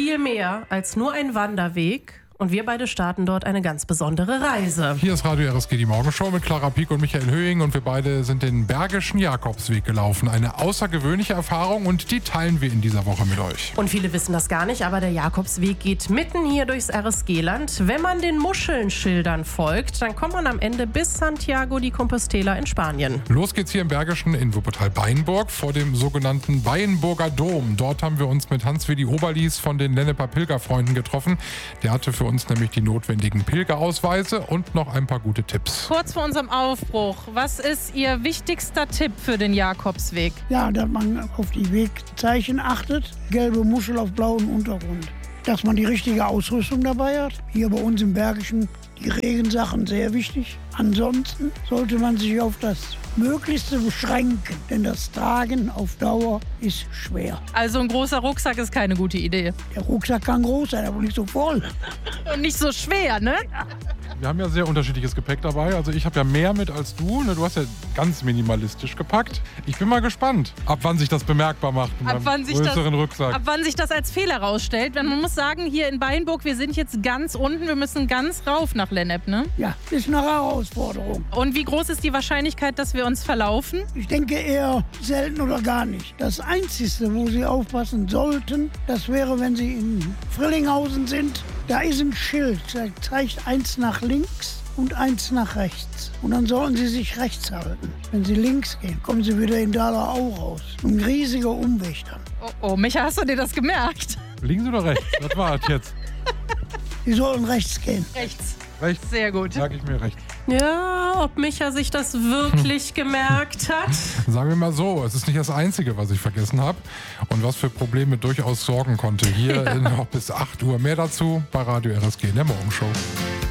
viel mehr als nur ein Wanderweg. Und wir beide starten dort eine ganz besondere Reise. Hier ist Radio RSG, die Morgenshow mit Clara Pieck und Michael Höhing. Und wir beide sind den Bergischen Jakobsweg gelaufen. Eine außergewöhnliche Erfahrung und die teilen wir in dieser Woche mit euch. Und viele wissen das gar nicht, aber der Jakobsweg geht mitten hier durchs RSG-Land. Wenn man den Muschelnschildern folgt, dann kommt man am Ende bis Santiago de Compostela in Spanien. Los geht's hier im Bergischen in Wuppertal-Beinburg vor dem sogenannten Beinburger Dom. Dort haben wir uns mit Hans-Willi Oberlies von den Lenneper Pilgerfreunden getroffen. Der hatte für uns nämlich die notwendigen Pilgerausweise und noch ein paar gute Tipps. Kurz vor unserem Aufbruch, was ist Ihr wichtigster Tipp für den Jakobsweg? Ja, dass man auf die Wegzeichen achtet. Gelbe Muschel auf blauem Untergrund. Dass man die richtige Ausrüstung dabei hat. Hier bei uns im Bergischen die Regensachen sehr wichtig. Ansonsten sollte man sich auf das Möglichste beschränken, denn das Tragen auf Dauer ist schwer. Also ein großer Rucksack ist keine gute Idee. Der Rucksack kann groß sein, aber nicht so voll. Und nicht so schwer, ne? Wir haben ja sehr unterschiedliches Gepäck dabei. Also ich habe ja mehr mit als du. Du hast ja ganz minimalistisch gepackt. Ich bin mal gespannt, ab wann sich das bemerkbar macht mit Ab wann meinem größeren Rucksack. Ab wann sich das als Fehler rausstellt. Denn man muss sagen, hier in Beinburg, wir sind jetzt ganz unten. Wir müssen ganz rauf nach Lennep, ne? Ja, ist eine Herausforderung. Und wie groß ist die Wahrscheinlichkeit, dass wir uns verlaufen? Ich denke eher selten oder gar nicht. Das Einzige, wo Sie aufpassen sollten, das wäre, wenn Sie in Frillinghausen sind. Da ist ein Schild, da zeigt eins nach links und eins nach rechts. Und dann sollten Sie sich rechts halten. Wenn Sie links gehen, kommen Sie wieder in Dalerau raus. Ein riesiger Umweg dann. Oh, Micha, hast du dir das gemerkt? Links oder rechts? Was war das jetzt? Sie sollten rechts gehen. Rechts. Rechts. Sehr gut. Sag ich mir rechts. Ja, ob Micha sich das wirklich gemerkt hat? Sagen wir mal so, es ist nicht das Einzige, was ich vergessen habe und was für Probleme durchaus sorgen konnte. Hier noch bis 8 Uhr. Mehr dazu bei Radio RSG in der Morgenshow.